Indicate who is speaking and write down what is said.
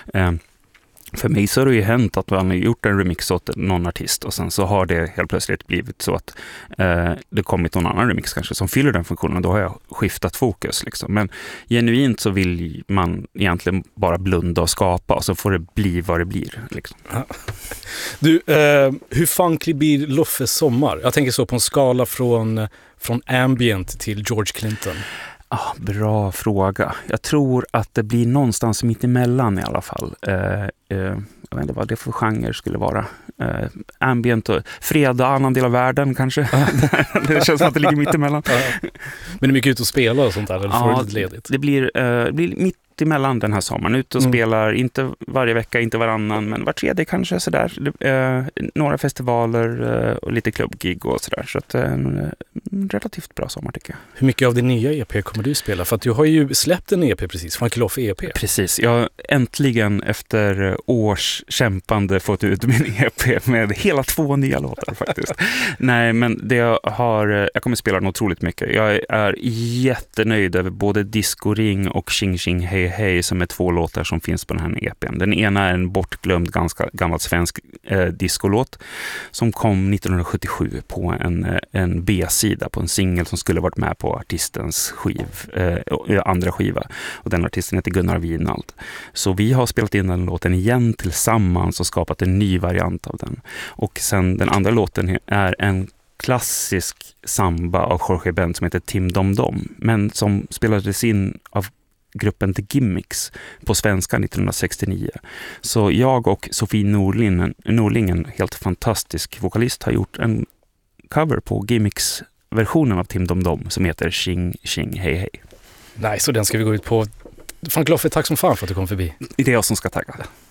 Speaker 1: För mig så har det ju hänt att man har gjort en remix åt någon artist och sen så har det helt plötsligt blivit så att det kommit någon annan remix kanske som fyller den funktionen. Då har jag skiftat fokus liksom. Men genuint så vill man egentligen bara blunda och skapa och så får det bli vad det blir liksom.
Speaker 2: Du, hur funklig blir Loffes sommar? Jag tänker så på en skala från ambient till George Clinton.
Speaker 1: Bra fråga. Jag tror att det blir någonstans mitt emellan i alla fall. Jag vet inte vad det för genre skulle vara. Ambient och fredag, annan del av världen kanske. Det känns som att det ligger mitt emellan.
Speaker 2: Men det är mycket ut och spela och sånt där, eller får det lite ledigt?
Speaker 1: Det blir mitt emellan den här sommaren. Ut och spelar, inte varje vecka, inte varannan, men var tredje kanske sådär. Några festivaler och lite klubbgig och sådär. Så att en relativt bra sommar tycker jag.
Speaker 2: Hur mycket av din nya EP kommer du spela? För att du har ju släppt en EP precis, Funky Loffe EP.
Speaker 1: Precis, jag äntligen efter års kämpande fått ut min EP med hela 2 nya låtar faktiskt. Nej, men jag kommer spela den otroligt mycket. Jag är jättenöjd över både Disco Ring och Xing Xing Hej Hej som är 2 låtar som finns på den här EPn. Den ena är en bortglömd ganska gammal svensk discolåt som kom 1977 på en B-sida på en singel som skulle varit med på artistens andra skiva. Och den artisten heter Gunnar Winald. Så vi har spelat in den låten igen tillsammans och skapat en ny variant av den. Och sen den andra låten är en klassisk samba av Jorge Ben som heter Tim Dom Dom, men som spelades in av gruppen The Gimmicks på svenska 1969. Så jag och Sofie Norling, en helt fantastisk vokalist, har gjort en cover på Gimmicks-versionen av Tim Dom Dom som heter Xing Xing Hej Hej.
Speaker 2: Nej, så den ska vi gå ut på. Funky Loffe, tack som fan för att du kom förbi.
Speaker 1: Det är jag som ska tacka.